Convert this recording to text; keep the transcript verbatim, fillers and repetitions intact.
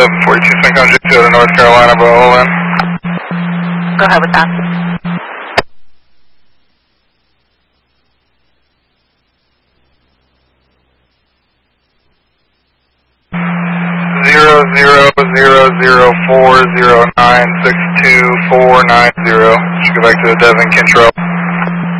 seven forty-two Syncon J two to North Carolina, but all in. Go ahead with that. Zero zero zero zero four zero nine six two four nine zero. Should go back to the Devon Control.